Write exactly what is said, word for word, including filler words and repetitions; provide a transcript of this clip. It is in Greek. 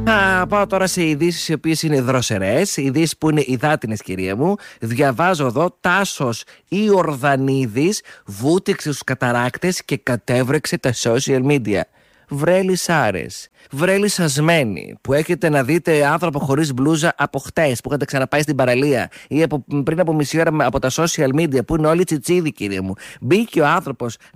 Θα πάω τώρα σε ειδήσεις οι οποίες είναι δροσερές, ειδήσεις που είναι υδάτινες, κυρία μου. Διαβάζω εδώ: Τάσος Ιορδανίδης βούτυξε στους καταράκτες και κατέβρεξε τα social media. Βρε λυσάρες, βρε λυσασμένοι, που έχετε να δείτε άνθρωπο χωρίς μπλούζα από χτες, που είχατε ξαναπάει στην παραλία, ή από, πριν από μισή ώρα από τα social media, που είναι όλοι τσιτσίδι, κύριε μου. Μπήκε ο άνθρωπος